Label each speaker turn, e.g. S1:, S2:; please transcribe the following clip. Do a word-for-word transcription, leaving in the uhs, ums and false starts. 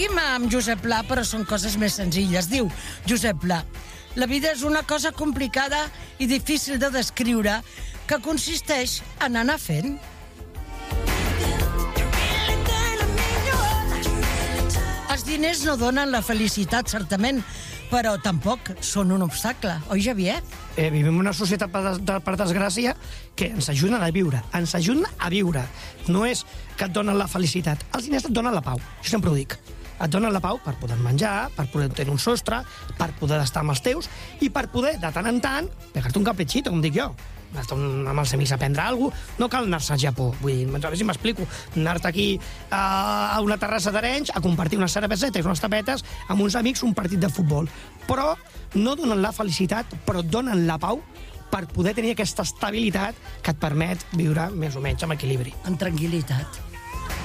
S1: Seguim amb Josep Pla, però són coses més senzilles. Diu Josep Pla: la vida és una cosa complicada i difícil de descriure que consisteix en anar fent. Els diners no donen la felicitat, certament, però tampoc són un obstacle. Oi, Javier?
S2: Eh, vivim en una societat, per, des, per desgràcia, que ens ajuden a viure. Ens ajuden a viure. No és que et donen la felicitat. Els diners et donen la pau. Jo sempre ho dic. Et donen la pau per poder menjar, per poder tenir un sostre, per poder estar amb els teus i per poder, de tant en tant, pegar-te un capritxito, com dic jo. Estar amb els amics a prendre alguna cosa. No cal anar-se al Japó. Vull dir, a veure si m'explico. Anar-te aquí a una terrassa d'Arenys a compartir unes cervesetes i unes tapetes amb uns amics un partit de futbol. Però no donen la felicitat, però et donen la pau per poder tenir aquesta estabilitat que et permet viure més o menys amb equilibri.
S1: En tranquil·litat.